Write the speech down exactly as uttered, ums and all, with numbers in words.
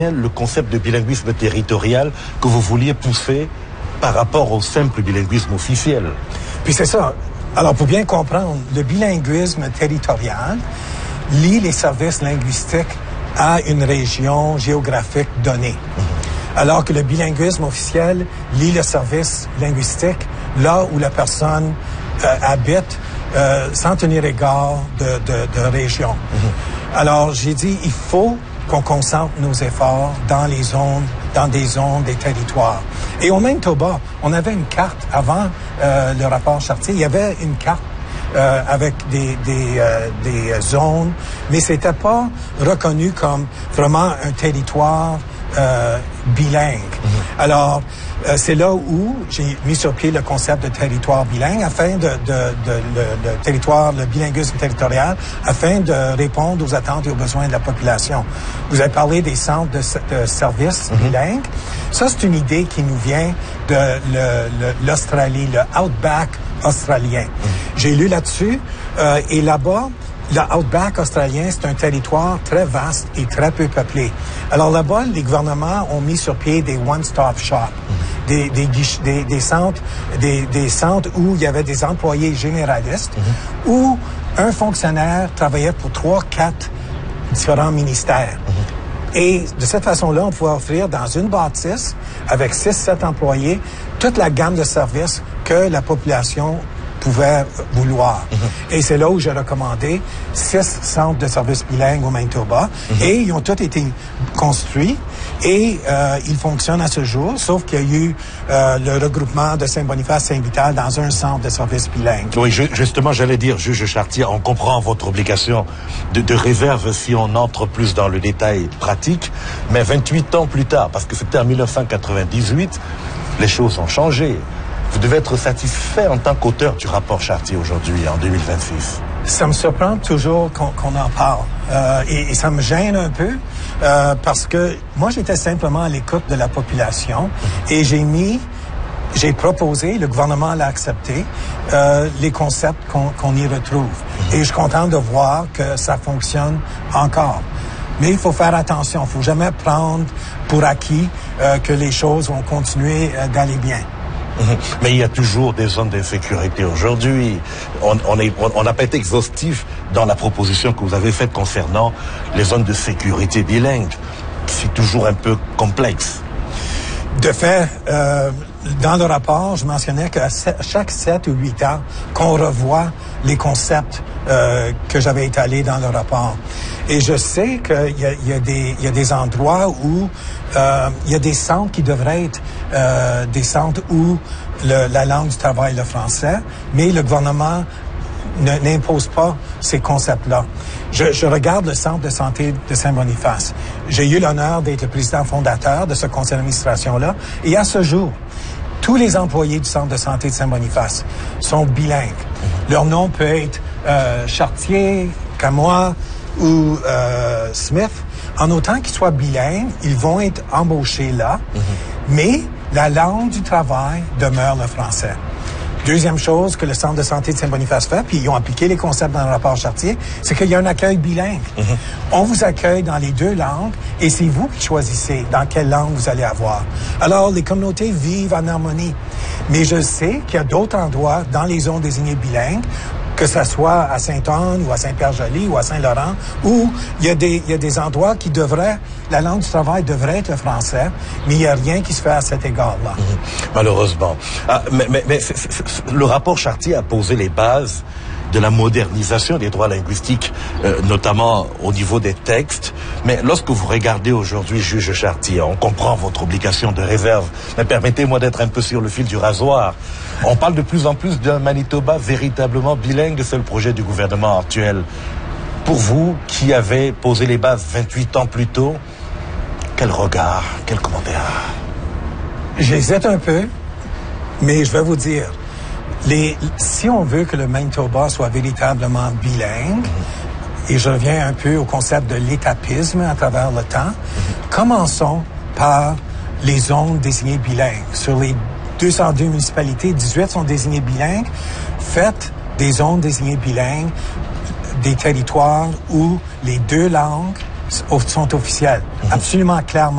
le concept de bilinguisme territorial que vous vouliez pousser par rapport au simple bilinguisme officiel. Puis c'est ça. Alors, pour bien comprendre, le bilinguisme territorial lie les services linguistiques à une région géographique donnée. Mm-hmm. Alors que le bilinguisme officiel lie le service linguistique là où la personne euh, habite euh, sans tenir égard de, de, de région. Mm-hmm. Alors, j'ai dit, il faut qu'on concentre nos efforts dans les zones, dans des zones, des territoires. Et au Manitoba, on avait une carte avant euh, le rapport Chartier. Il y avait une carte euh, avec des, des, euh, des zones, mais c'était pas reconnu comme vraiment un territoire euh, bilingue. Mm-hmm. Alors, euh, c'est là où j'ai mis sur pied le concept de territoire bilingue afin de, de, de le, le territoire, le bilinguisme territorial, afin de répondre aux attentes et aux besoins de la population. Vous avez parlé des centres de, de services mm-hmm. bilingues. Ça, c'est une idée qui nous vient de le, le, l'Australie, le Outback australien. Mm-hmm. J'ai lu là-dessus euh, et là-bas, le Outback australien, c'est un territoire très vaste et très peu peuplé. Alors là-bas, les gouvernements ont mis sur pied des one-stop shops, mm-hmm. des, des, des, des centres, des, des centres où il y avait des employés généralistes, mm-hmm. où un fonctionnaire travaillait pour trois, quatre différents ministères. Mm-hmm. Et de cette façon-là, on pouvait offrir dans une bâtisse, avec six, sept employés, toute la gamme de services que la population pouvait vouloir. Mm-hmm. Et c'est là où j'ai recommandé six centres de services bilingues au Manitoba. Mm-hmm. Et ils ont tous été construits et euh, ils fonctionnent à ce jour, sauf qu'il y a eu euh, le regroupement de Saint-Boniface-Saint-Vital dans un centre de services bilingues. Oui, je, justement, j'allais dire, juge Chartier, on comprend votre obligation de, de réserve si on entre plus dans le détail pratique, mais vingt-huit ans plus tard, parce que c'était en dix-neuf cent quatre-vingt-dix-huit, les choses ont changé. Vous devez être satisfait en tant qu'auteur du rapport Chartier aujourd'hui, en deux mille vingt-six. Ça me surprend toujours qu'on, qu'on en parle. Euh, et, et ça me gêne un peu euh, parce que moi, j'étais simplement à l'écoute de la population et j'ai mis, j'ai proposé, le gouvernement l'a accepté, euh, les concepts qu'on, qu'on y retrouve. Et je suis content de voir que ça fonctionne encore. Mais il faut faire attention. Il ne faut jamais prendre pour acquis euh, que les choses vont continuer euh, d'aller bien. Mais il y a toujours des zones d'insécurité aujourd'hui. On on est, on n'a pas été exhaustif dans la proposition que vous avez faite concernant les zones de sécurité bilingues. C'est toujours un peu complexe. De fait, euh, dans le rapport, je mentionnais qu'à chaque sept ou huit ans, qu'on revoit les concepts euh, que j'avais étalés dans le rapport. Et je sais qu'il y a, il y a, des, il y a des endroits où euh, il y a des centres qui devraient être euh, des centres où le, la langue du travail est le français, mais le gouvernement ne, n'impose pas ces concepts-là. Je, je regarde le centre de santé de Saint-Boniface. J'ai eu l'honneur d'être le président fondateur de ce conseil d'administration-là. Et à ce jour, tous les employés du centre de santé de Saint-Boniface sont bilingues. Mm-hmm. Leur nom peut être euh, Chartier, Camois ou euh, Smith. En autant qu'ils soient bilingues, ils vont être embauchés là. Mm-hmm. Mais la langue du travail demeure le français. Deuxième chose que le Centre de santé de Saint-Boniface fait, puis ils ont appliqué les concepts dans le rapport Chartier, c'est qu'il y a un accueil bilingue. Mm-hmm. On vous accueille dans les deux langues et c'est vous qui choisissez dans quelle langue vous allez avoir. Alors, les communautés vivent en harmonie. Mais je sais qu'il y a d'autres endroits dans les zones désignées bilingues, que ce soit à Sainte-Anne ou à Saint-Pierre-Joli ou à Saint-Laurent, où il y a des, il y a des endroits qui devraient, la langue du travail devrait être le français, mais il n'y a rien qui se fait à cet égard-là. Mmh, malheureusement. Ah, mais mais, mais c'est, c'est, le rapport Chartier a posé les bases de la modernisation des droits linguistiques, euh, notamment au niveau des textes. Mais lorsque vous regardez aujourd'hui, juge Chartier, on comprend votre obligation de réserve. Mais permettez-moi d'être un peu sur le fil du rasoir. On parle de plus en plus d'un Manitoba véritablement bilingue. C'est le projet du gouvernement actuel. Pour vous, qui avez posé les bases vingt-huit ans plus tôt, quel regard, quel commentaire? J'hésite un peu, mais je vais vous dire, Les, si on veut que le Manitoba soit véritablement bilingue, mm-hmm. et je reviens un peu au concept de l'étapisme à travers le temps, mm-hmm. commençons par les zones désignées bilingues. Sur les deux cent deux municipalités, dix-huit sont désignées bilingues. Faites des zones désignées bilingues, des territoires où les deux langues sont officielles, mm-hmm. absolument clairement.